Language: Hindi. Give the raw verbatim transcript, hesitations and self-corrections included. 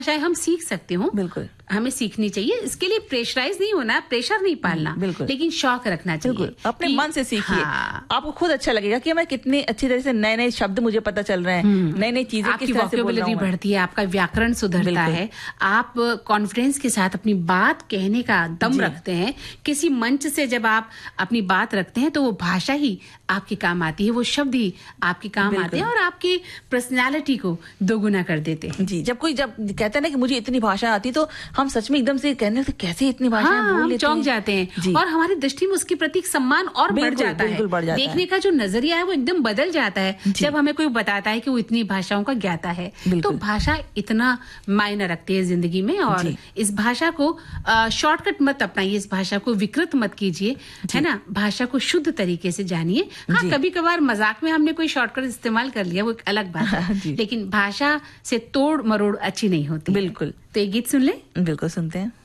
भाषाएं हम सीख सकते हो, बिल्कुल हमें सीखनी चाहिए। इसके लिए प्रेशराइज नहीं होना, प्रेशर नहीं पालना, लेकिन शौक रखना चाहिए। बिल्कुल अपने मन से सीखिए। हाँ। आपको खुद अच्छा लगेगा कि मैं कितनी अच्छी तरह से नए नए शब्द मुझे पता चल रहे हैं, नई नई चीजें आपकी किस तरह से बोल रहा वोकैबुलरी हूं मैं। बढ़ती है, आपका व्याकरण सुधरता है, आप कॉन्फिडेंस के साथ अपनी बात कहने का दम रखते हैं। किसी मंच से जब आप अपनी बात रखते हैं तो वो भाषा ही आपके काम आती है, वो शब्द ही आपके काम आते हैं और आपकी पर्सनैलिटी को दोगुना कर देते हैं। जी, जब कोई जब कहता है ना कि मुझे इतनी भाषा आती, तो हम सच में एकदम से कहने लगते कैसे इतनी भाषाएं हाँ, बोल हम लेते चौंक हैं। जाते हैं और हमारी दृष्टि में उसके प्रति सम्मान और बढ़ जाता है, बढ़ जाता देखने है। का जो नजरिया है वो एकदम बदल जाता है जब हमें कोई बताता है कि वो इतनी भाषाओं का ज्ञाता है। तो भाषा इतना मायने रखती है जिंदगी में, और इस भाषा को शॉर्टकट मत अपनाइए, इस भाषा को विकृत मत कीजिए, है ना। भाषा को शुद्ध तरीके से जानिए। हाँ, कभी कभार मजाक में हमने कोई शॉर्टकट इस्तेमाल कर लिया, वो एक अलग बात है, लेकिन भाषा से तोड़ मरोड़ अच्छी नहीं होती। बिल्कुल। तो ये गीत सुन ले। बिल्कुल सुनते हैं।